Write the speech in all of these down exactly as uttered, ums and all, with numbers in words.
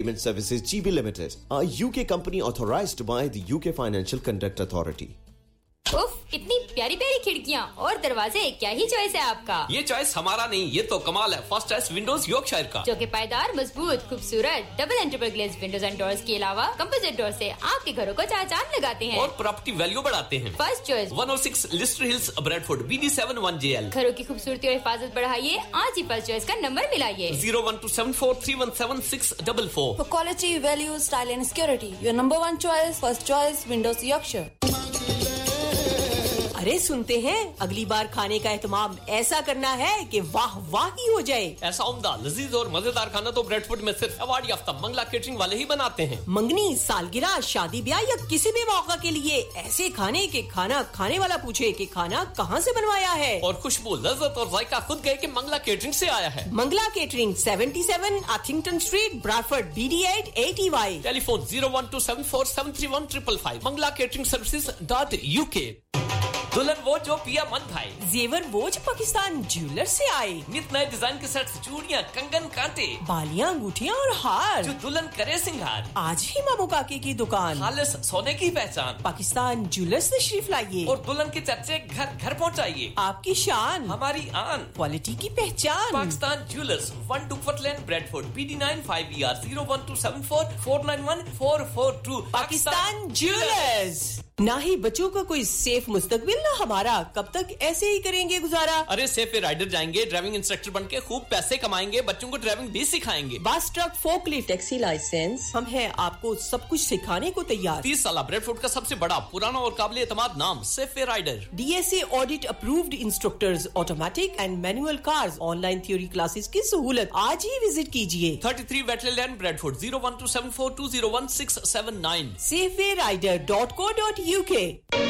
Payment Services G B Limited, a U K company authorized by the U K Financial Conduct Authority. उफ, इतनी प्यारी प्यारी खिड़कियाँ और दरवाजे, क्या ही चॉइस है आपका। ये चॉइस हमारा नहीं, ये तो कमाल है फर्स्ट चॉइस विंडोज यॉर्कशायर का, जो कि पायदार, मजबूत, खूबसूरत double and triple glaze Windows and doors के अलावा कंपोजिट डोर से आपके घरों को चार चांद लगाते हैं और प्रॉपर्टी वैल्यू बढ़ाते हैं। First choice one oh six Leicester hills, Bradford, B D seven one J L। घरों की खूबसूरती और हिफाजत बढ़ाइए, आज ही फर्स्ट चॉइस का number मिलाइए zero one two seven four three one seven six four four। For quality, value, style and security, your number one choice, first choice, Windows Yorkshire। अरे सुनते हैं, अगली बार खाने का एहतमाम ऐसा करना है कि वाह वाह ही हो जाए। ऐसा उम्दा, लजीज और मजेदार खाना तो ब्रैडफोर्ड में सिर्फ अवार्ड याफ्ता मंगला केटरिंग वाले ही बनाते हैं। मंगनी, सालगिरह, शादी ब्याह या किसी भी मौका के लिए ऐसे खाने के खाना खाने वाला पूछे कि खाना कहाँ से बनवाया है, और खुशबू, लज्जत और जायका खुद गए कि मंगला केटरिंग से आया है। Mangla catering, seventy-seven Athington Street, Bradford, B D eight eight E Y। Telephone zero one two seven four seven three one five five five। Mangla catering services dot U K। दुल्हन वो जो पिया मन भाई, जेवर वो जो पाकिस्तान ज्वेलर से आए, नित नए डिजाइन के सेट्स, चूड़ियाँ, कंगन, कांटे, बालियाँ, अंगूठियाँ और हार, जो दुल्हन करे सिंगार। आज ही मामू काके की दुकान, खालिस सोने की पहचान, पाकिस्तान ज्वेलर से तशरीफ लाइए और दुल्हन के चर्चे घर घर पहुँचाइए। आपकी शान, हमारी आन, क्वालिटी की पहचान। पाकिस्तान ज्वेलर्स, वन डुकवर्थ लेन, Bradford, B D nine five E R zero one two seven four four nine one four four two। Pakistan jewellers. ना ही बच्चों का कोई सेफ मुस्तकबिल, ना हमारा, कब तक ऐसे ही करेंगे गुजारा। अरे सेफ राइडर जाएंगे, ड्राइविंग इंस्ट्रक्टर बन के खूब पैसे कमाएंगे, बच्चों को ड्राइविंग भी सिखाएंगे। Bus truck, forklift, taxi licence, हम हैं आपको सब कुछ सिखाने को तैयार। तीस साल ब्रैडफोर्ड का सबसे बड़ा, पुराना और काबिल एतमाद नाम safe rider. D S A audit approved instructors, automatic and manual cars, online theory classes की सहूलत। आज ही विजिट कीजिए। thirty-three Wetley Lane, Bradford, zero one two seven four two zero one six seven nine। Safe rider dot co dot U K।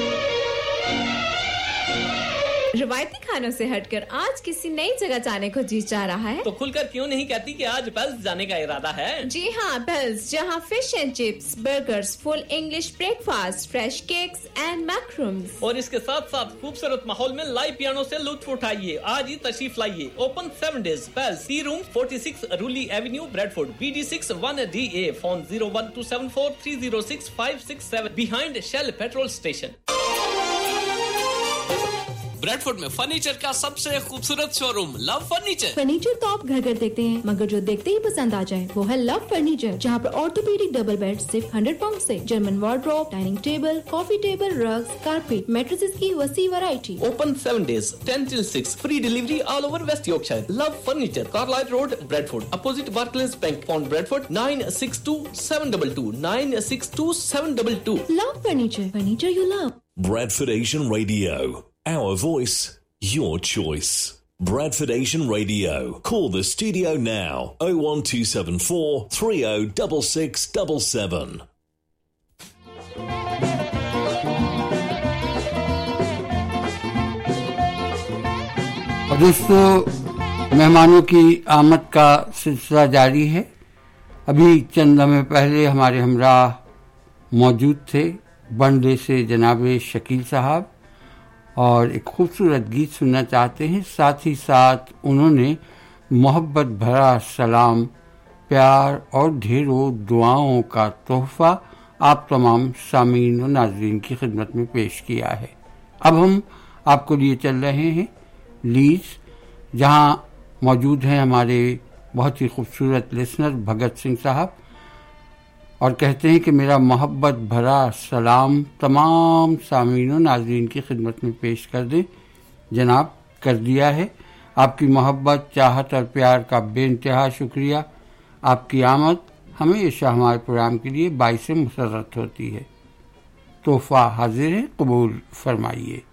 रवायती खानों से हटकर आज किसी नई जगह जाने को जी चाह रहा है तो खुलकर क्यों नहीं कहती कि आज पेल्स जाने का इरादा है। जी हाँ, पेल्स, जहाँ fish and chips, burgers, full English breakfast, fresh cakes and मैक्रूम्स, और इसके साथ साथ खूबसूरत माहौल में लाइव पियानो से लुत्फ उठाइए। आज ही तशरीफ लाइए। Open seven days. Pails, T room, forty-six रूली Avenue, Bradford, B D six one D A। Phone zero one two seven four three zero six five six seven, behind shell petrol station. Bradford में furniture का सबसे खूबसूरत showroom love furniture. Furniture तो आप घर घर देखते हैं, मगर जो देखते ही पसंद आ जाए वो है लव फर्नीचर, जहाँ पर ऑर्थोपेडिक डबल बेड सिर्फ हंड्रेड पाउंड से, German wardrobe, dining table, coffee table, rugs, carpet, mattresses की वसी variety. Open seven days, ten till six, free delivery all over West Yorkshire. Love furniture, Carlisle road, Bradford, opposite Barclays bank, pond Bradford, nine six two seven two two nine six two seven two two। Love furniture, furniture you love. Bradford Asian Radio. Our voice, your choice. Bradford Asian Radio. Call the studio now. oh one two seven four three oh six six seven seven. और दोस्तों, मेहमानों की आमद का सिलसिला जारी है। अभी चंद लम्हे पहले हमारे हमराह मौजूद थे बंडे से जनाब शकील साहब, और एक खूबसूरत गीत सुनना चाहते हैं। साथ ही साथ उन्होंने मोहब्बत भरा सलाम, प्यार और ढेरों दुआओं का तोहफा आप तमाम सामीन और नाज़रीन की खिदमत में पेश किया है। अब हम आपको लिए चल रहे हैं लीज, जहां मौजूद हैं हमारे बहुत ही खूबसूरत लिसनर भगत सिंह साहब, और कहते हैं कि मेरा मोहब्बत भरा सलाम तमाम सामीन और नाज़रीन की खिदमत में पेश कर दें। जनाब, कर दिया है। आपकी मोहब्बत, चाहत और प्यार का बेइंतहा शुक्रिया। आपकी आमद हमेशा हमारे प्रोग्राम के लिए बाइस मुसर्रत होती है। तोहफा हाजिर है, कबूल फरमाइए।